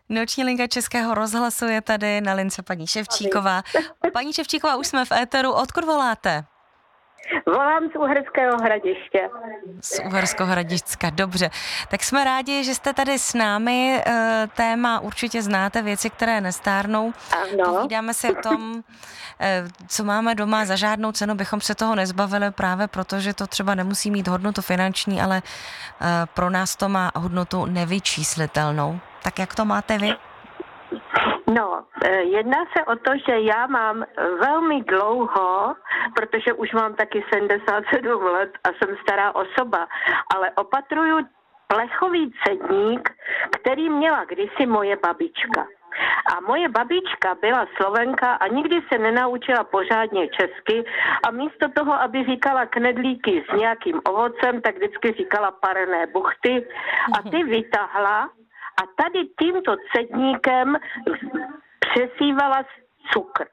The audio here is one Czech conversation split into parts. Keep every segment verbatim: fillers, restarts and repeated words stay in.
Noční linka Českého rozhlasu je tady, na lince paní Ševčíková. Paní Ševčíková, už jsme v éteru, odkud voláte? Volám z Uherského Hradiště. Z Uherského Hradišťska, dobře. Tak jsme rádi, že jste tady s námi. Téma určitě znáte, věci, které nestárnou. Ano. Povídáme si o tom, co máme doma, za žádnou cenu bychom se toho nezbavili, právě protože to třeba nemusí mít hodnotu finanční, ale pro nás to má hodnotu nevyčíslitelnou. Tak jak to máte vy? No, jedná se o to, že já mám velmi dlouho, protože už mám taky sedmdesát sedm let a jsem stará osoba, ale opatruju plechový cedník, který měla kdysi moje babička. A moje babička byla Slovenka a nikdy se nenaučila pořádně česky a místo toho, aby říkala knedlíky s nějakým ovocem, tak vždycky říkala parené buchty a ty vytahla a tady tímto cedníkem přesývala cukr.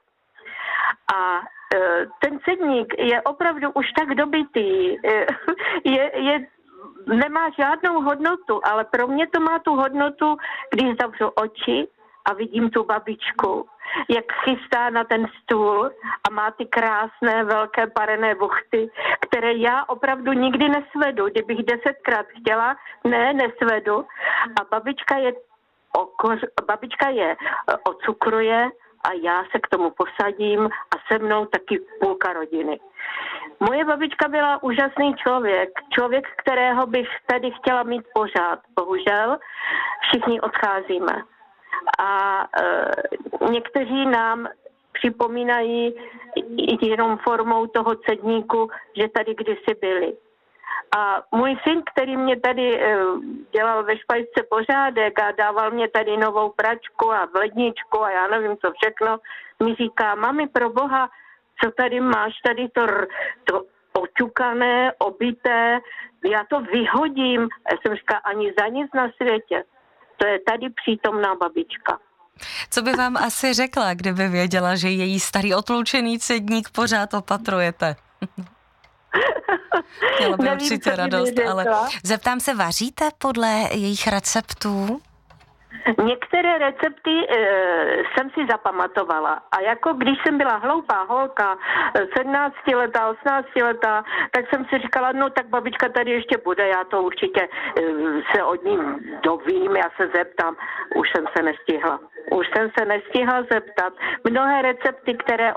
A e, ten cedník je opravdu už tak dobitý, e, je, je, nemá žádnou hodnotu, ale pro mě to má tu hodnotu, když zavřu oči a vidím tu babičku, jak chystá na ten stůl a má ty krásné velké parené buchty, které já opravdu nikdy nesvedu. Kdybych desetkrát chtěla, ne, nesvedu. A babička je, okoř, babička je ocukruje a já se k tomu posadím a se mnou taky půlka rodiny. Moje babička byla úžasný člověk, člověk, kterého bych tady chtěla mít pořád. Bohužel všichni odcházíme. A e, někteří nám připomínají jenom formou toho cedníku, že tady kdysi byli. A můj syn, který mě tady e, dělal ve špajsce pořádek a dával mě tady novou pračku a ledničku a já nevím co všechno, mi říká, mami, pro boha, co tady máš, tady to, to oťukané, obité, já to vyhodím. Já jsem říká, ani za nic na světě. To je tady přítomná babička. Co by vám asi řekla, kdyby věděla, že její starý otloučený cedník pořád opatrujete? Měla by Nevím, určitě radost, ale zeptám se, vaříte podle jejich receptů? Některé recepty e, jsem si zapamatovala a jako když jsem byla hloupá holka, sedmnáctiletá, osmnáctiletá, tak jsem si říkala, no tak babička tady ještě bude, já to určitě e, se od ní dovím, já se zeptám. Už jsem se nestihla. Už jsem se nestihla zeptat. Mnohé recepty, které